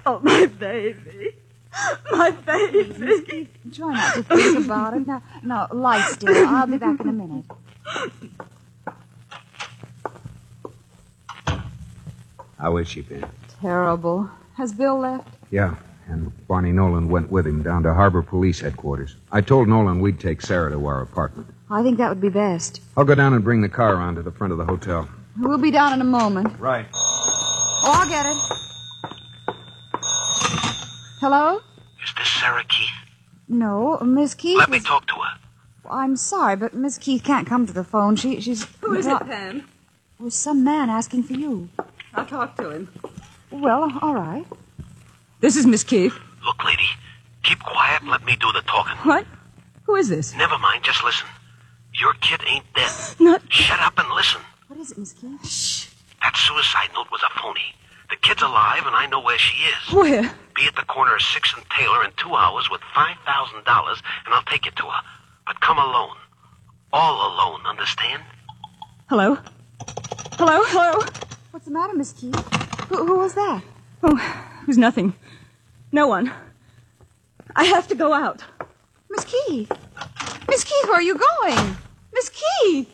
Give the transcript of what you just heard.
Oh, my baby. My baby. Try not to think about it. Now, lie still. I'll be back in a minute. How is she been? Terrible. Has Bill left? Yeah, and Barney Nolan went with him down to Harbor Police Headquarters. I told Nolan we'd take Sarah to our apartment. I think that would be best. I'll go down and bring the car around to the front of the hotel. We'll be down in a moment. Right. Oh, I'll get it. Hello? Is this Sarah Keith? No, Miss Keith. Let me talk to her. I'm sorry, but Miss Keith can't come to the phone. She's... Who is it, Pam? There's some man asking for you. I'll talk to him. Well, all right. This is Miss Keith. Look, lady, keep quiet and let me do the talking. What? Who is this? Never mind, just listen. Your kid ain't dead. Not... Shut up and listen. What is it, Miss Keith? Shh. That suicide note was a phony. The kid's alive, and I know where she is. Where? Be at the corner of 6th and Taylor in 2 hours with $5,000, and I'll take you to her. But come alone. All alone, understand? Hello? Hello? What's the matter, Miss Keith? Who was that? Oh, it was nothing. No one. I have to go out. Miss Keith! Miss Keith, where are you going? Miss Keith!